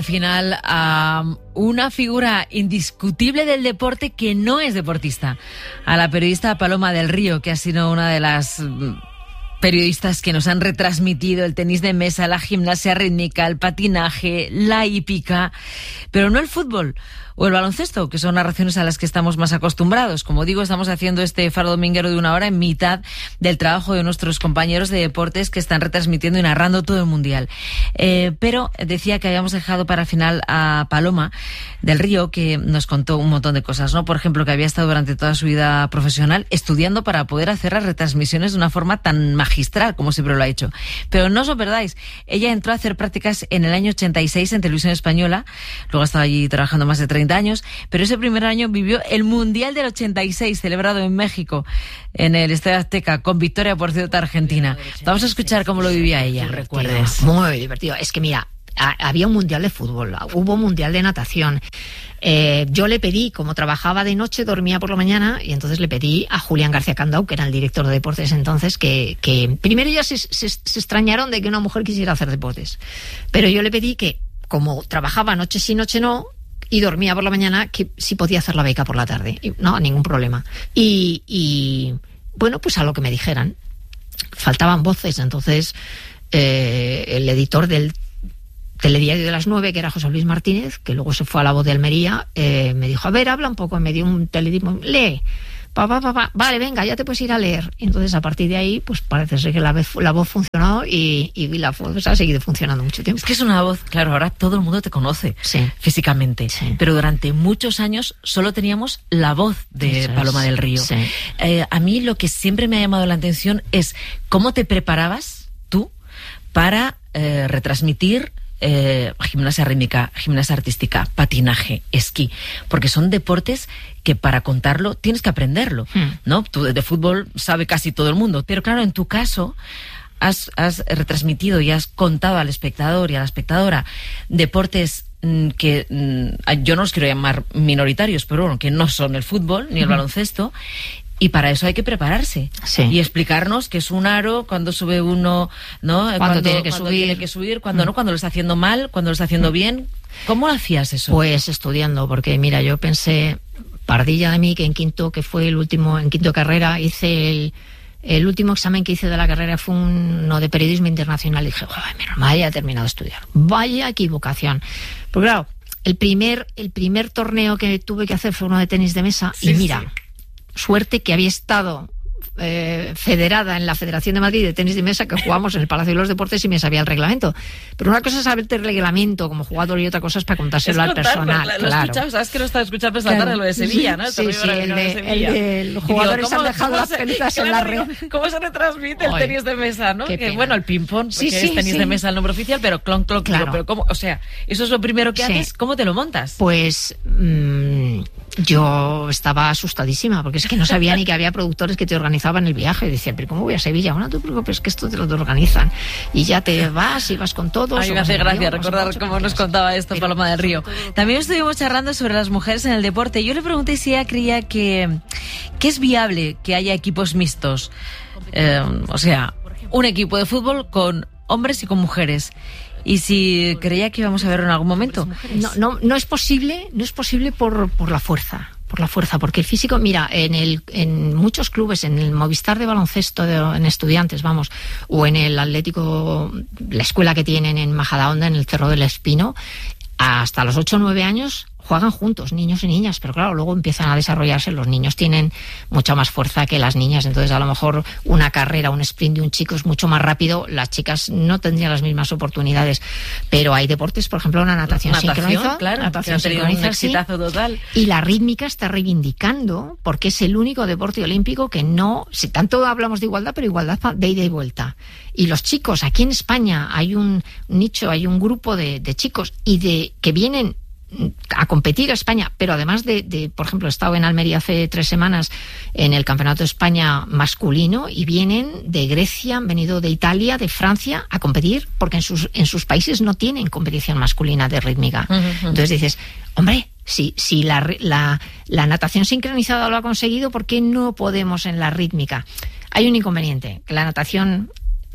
Final a una figura indiscutible del deporte que no es deportista, a la periodista Paloma del Río, que ha sido una de las periodistas que nos han retransmitido el tenis de mesa, la gimnasia rítmica, el patinaje, la hípica, pero no el fútbol o el baloncesto, que son narraciones a las que estamos más acostumbrados. Como digo, estamos haciendo este Faro Dominguero de una hora en mitad del trabajo de nuestros compañeros de deportes que están retransmitiendo y narrando todo el Mundial. Pero decía que habíamos dejado para el final a Paloma del Río, que nos contó un montón de cosas, ¿no? Por ejemplo, que había estado durante toda su vida profesional estudiando para poder hacer las retransmisiones de una forma tan magistral como siempre lo ha hecho. Pero no os lo perdáis, ella entró a hacer prácticas en el año 86 en Televisión Española, luego ha estado allí trabajando más de 30 años, pero ese primer año vivió el Mundial del 86, celebrado en México, en el Estadio Azteca, con victoria, por cierto, argentina. Vamos a escuchar cómo lo vivía ella. ¿Recuerdas? Muy divertido. Es que mira, había un Mundial de fútbol, hubo un Mundial de natación. Yo le pedí, como trabajaba de noche, dormía por la mañana, y entonces le pedí a Julián García Candau, que era el director de deportes entonces, que primero ya se extrañaron de que una mujer quisiera hacer deportes. Pero yo le pedí que, como trabajaba noche sí, noche no, y dormía por la mañana, que si podía hacer la beca por la tarde. Y, no, ningún problema. Y bueno, pues a lo que me dijeran. Faltaban voces, entonces el editor del Telediario de las 9, que era José Luis Martínez, que luego se fue a La Voz de Almería, me dijo, a ver, habla un poco, me dio un telediario, lee. Vale, venga, ya te puedes ir a leer. Y entonces, a partir de ahí, pues parece ser que la voz funcionó y la voz ha seguido funcionando mucho tiempo. Es que es una voz, claro, ahora todo el mundo te conoce físicamente, pero durante muchos años solo teníamos la voz de Paloma del Río. Sí. A mí lo que siempre me ha llamado la atención es cómo te preparabas tú para retransmitir gimnasia rítmica, gimnasia artística, patinaje, esquí, porque son deportes que para contarlo tienes que aprenderlo, ¿no? Tú de fútbol sabe casi todo el mundo, pero claro, en tu caso has retransmitido y has contado al espectador y a la espectadora deportes que yo no los quiero llamar minoritarios, pero bueno, que no son el fútbol ni el baloncesto. Y para eso hay que prepararse y explicarnos qué es un aro, cuándo sube uno, ¿no? Cuándo tiene que subir, cuándo no, cuándo lo está haciendo mal, cuándo lo está haciendo bien. ¿Cómo hacías eso? Pues estudiando, porque mira, yo pensé, pardilla de mí, que en quinto de carrera, hice el último examen que hice de la carrera fue uno de periodismo internacional. Y dije, menos mal, ya he terminado de estudiar. Vaya equivocación. Porque claro, el primer torneo que tuve que hacer fue uno de tenis de mesa, y mira, suerte que había estado federada en la Federación de Madrid de Tenis de Mesa, que jugamos en el Palacio de los Deportes, y me sabía el reglamento. Pero una cosa es saberte el reglamento como jugador y otra cosa es para contárselo al personal. Claro. Sabes que lo estaba escuchando esta tarde, lo de Sevilla, ¿no? Los jugadores han dejado las pelotas en la red. ¿Cómo se retransmite el tenis de mesa, no? Que, bueno, el ping-pong, porque es tenis de mesa el nombre oficial, pero clon, claro. Pero ¿cómo? O sea, eso es lo primero que haces. ¿Cómo te lo montas? Pues yo estaba asustadísima, porque es que no sabía ni que había productores que te organizaban el viaje. Y decía, pero ¿cómo voy a Sevilla? Bueno, no te preocupes, que esto te lo organizan. Y ya te vas y vas con todos. A mí me hace gracia recordar cómo nos contaba esto Paloma del Río. También estuvimos charlando sobre las mujeres en el deporte. Yo le pregunté si ella creía que es viable que haya equipos mixtos. O sea, un equipo de fútbol con hombres y con mujeres. Y si creía que íbamos a verlo en algún momento. No es posible por la fuerza. Porque el físico, mira, en muchos clubes, en el Movistar de baloncesto, en estudiantes, o en el Atlético, la escuela que tienen en Majadahonda, en el Cerro del Espino, hasta los 8 o 9 años juegan juntos, niños y niñas, pero claro, luego empiezan a desarrollarse, los niños tienen mucha más fuerza que las niñas, entonces a lo mejor una carrera, un sprint de un chico es mucho más rápido, las chicas no tendrían las mismas oportunidades, pero hay deportes, por ejemplo, la natación sincronizada, claro, natación sincronizada, un exitazo total. Y la rítmica está reivindicando, porque es el único deporte olímpico que no, si tanto hablamos de igualdad, pero igualdad de ida y vuelta. Y los chicos, aquí en España hay un nicho, hay un grupo de chicos que vienen a competir a España, pero además por ejemplo, he estado en Almería hace 3 semanas en el Campeonato de España masculino, y vienen de Grecia, han venido de Italia, de Francia a competir, porque en sus países no tienen competición masculina de rítmica. Entonces dices, hombre, si la natación sincronizada lo ha conseguido, ¿por qué no podemos en la rítmica? Hay un inconveniente, que la natación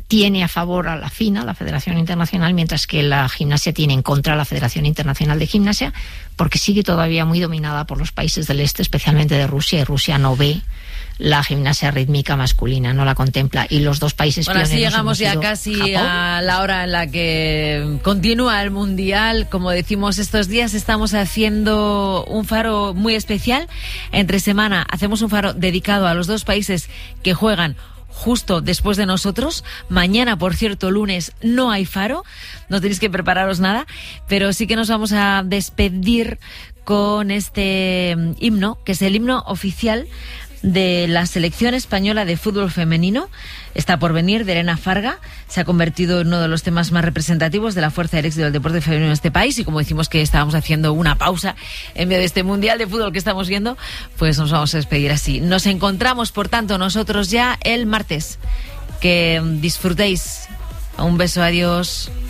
tiene a favor a la FINA, la Federación Internacional, mientras que la gimnasia tiene en contra a la Federación Internacional de Gimnasia, porque sigue todavía muy dominada por los países del este, especialmente de Rusia, y Rusia no ve la gimnasia rítmica masculina, no la contempla. Y los dos países pioneros. Bueno, así llegamos ya casi Japón. A la hora en la que continúa el Mundial. Como decimos, estos días estamos haciendo un faro muy especial. Entre semana hacemos un faro dedicado a los dos países que juegan justo después de nosotros. Mañana, por cierto, lunes, no hay faro, no tenéis que prepararos nada, pero sí que nos vamos a despedir con este himno, que es el himno oficial de la selección española de fútbol femenino. Está por venir, de Elena Farga. Se ha convertido en uno de los temas más representativos de la fuerza del éxito del deporte femenino en este país, y como decimos que estábamos haciendo una pausa en medio de este mundial de fútbol que estamos viendo, pues nos vamos a despedir así. Nos encontramos, por tanto, nosotros ya el martes. Que disfrutéis. Un beso, adiós.